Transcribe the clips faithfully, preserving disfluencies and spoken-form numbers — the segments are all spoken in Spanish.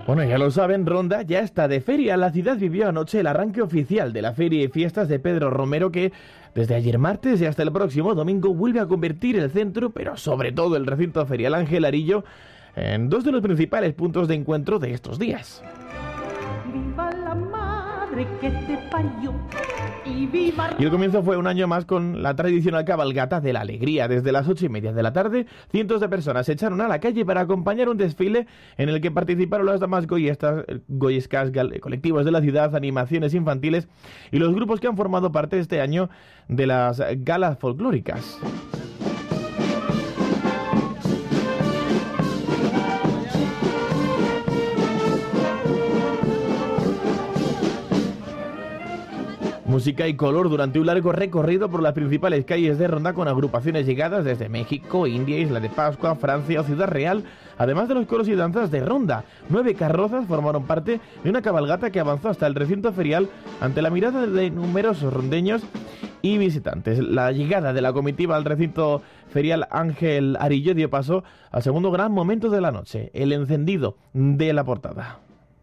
Bueno, ya lo saben, Ronda ya está de feria. La ciudad vivió anoche el arranque oficial de la Feria y Fiestas de Pedro Romero, que desde ayer martes y hasta el próximo domingo vuelve a convertir el centro, pero sobre todo el recinto ferial Ángel Arillo, en dos de los principales puntos de encuentro de estos días. Viva la madre que te parió. Y, viva... y el comienzo fue un año más con la tradicional cabalgata de la alegría. Desde las ocho y media de la tarde, cientos de personas se echaron a la calle para acompañar un desfile en el que participaron las damas goyescas, goyescas, colectivos de la ciudad, animaciones infantiles y los grupos que han formado parte este año de las galas folclóricas. Música y color durante un largo recorrido por las principales calles de Ronda, con agrupaciones llegadas desde México, India, Isla de Pascua, Francia o Ciudad Real, además de los coros y danzas de Ronda. Nueve carrozas formaron parte de una cabalgata que avanzó hasta el recinto ferial ante la mirada de numerosos rondeños y visitantes. La llegada de la comitiva al recinto ferial Ángel Arillo dio paso al segundo gran momento de la noche, el encendido de la portada.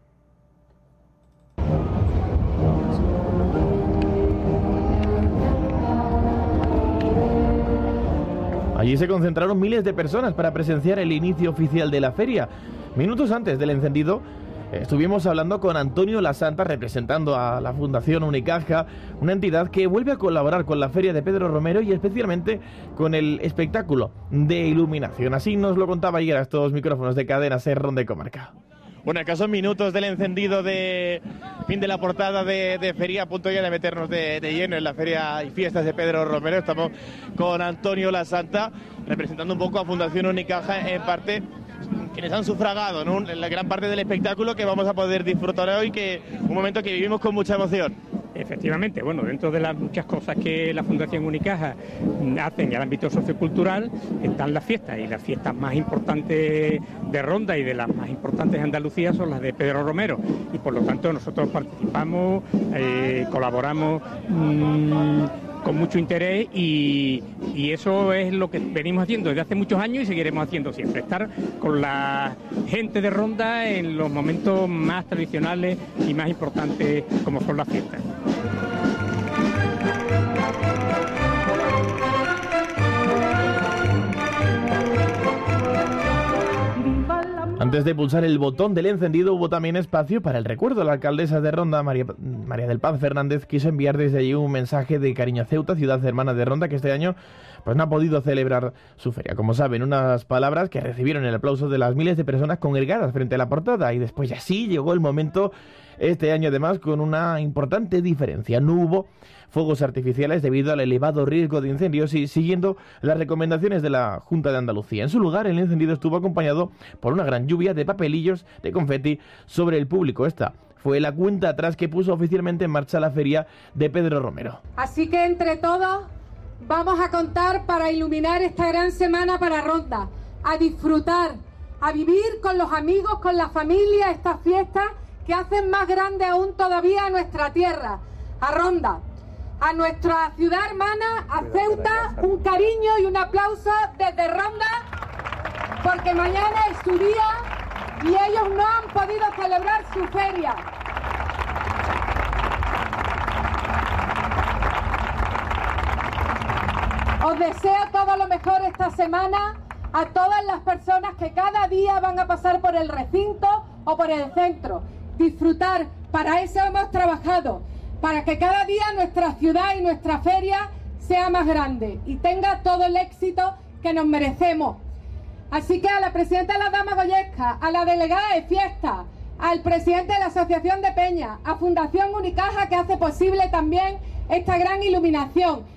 Allí se concentraron miles de personas para presenciar el inicio oficial de la feria. Minutos antes del encendido, estuvimos hablando con Antonio Lasanta, representando a la Fundación Unicaja, una entidad que vuelve a colaborar con la Feria de Pedro Romero y especialmente con el espectáculo de iluminación. Así nos lo contaba ayer a estos micrófonos de Cadena Ser, Ronda y Comarca. Bueno, escasos minutos del encendido de fin de la portada de, de feria, a punto ya de meternos de, de lleno en la Feria y Fiestas de Pedro Romero. Estamos con Antonio Lasanta, representando un poco a Fundación Unicaja, en parte quienes han sufragado, ¿no?, la gran parte del espectáculo que vamos a poder disfrutar hoy, que un momento que vivimos con mucha emoción. Efectivamente, bueno, dentro de las muchas cosas que la Fundación Unicaja hace en el ámbito sociocultural están las fiestas, y las fiestas más importantes de Ronda y de las más importantes de Andalucía son las de Pedro Romero, y por lo tanto nosotros participamos, eh, colaboramos mmm, con mucho interés, y, y eso es lo que venimos haciendo desde hace muchos años y seguiremos haciendo siempre, estar con la gente de Ronda en los momentos más tradicionales y más importantes como son las fiestas. Antes de pulsar el botón del encendido hubo también espacio para el recuerdo. La alcaldesa de Ronda, María, María del Paz Fernández, quiso enviar desde allí un mensaje de cariño a Ceuta, ciudad hermana de Ronda, que este año pues no ha podido celebrar su feria. Como saben, unas palabras que recibieron el aplauso de las miles de personas congregadas frente a la portada, y después ya sí llegó el momento este año, además con una importante diferencia. No hubo fuegos artificiales debido al elevado riesgo de incendios y siguiendo las recomendaciones de la Junta de Andalucía. En su lugar, el encendido estuvo acompañado por una gran lluvia de papelillos de confeti sobre el público. Esta fue la cuenta atrás que puso oficialmente en marcha la feria de Pedro Romero. Así que entre todos vamos a contar para iluminar esta gran semana para Ronda, a disfrutar, a vivir con los amigos, con la familia, estas fiestas que hacen más grande aún todavía a nuestra tierra, a Ronda, a nuestra ciudad hermana, a Ceuta, un cariño y un aplauso desde Ronda, porque mañana es su día y ellos no han podido celebrar su feria. Os deseo todo lo mejor esta semana a todas las personas que cada día van a pasar por el recinto o por el centro. Disfrutar, para eso hemos trabajado, para que cada día nuestra ciudad y nuestra feria sea más grande y tenga todo el éxito que nos merecemos. Así que a la presidenta de la Dama Goyesca, a la delegada de fiestas, al presidente de la Asociación de Peña, a Fundación Unicaja, que hace posible también esta gran iluminación,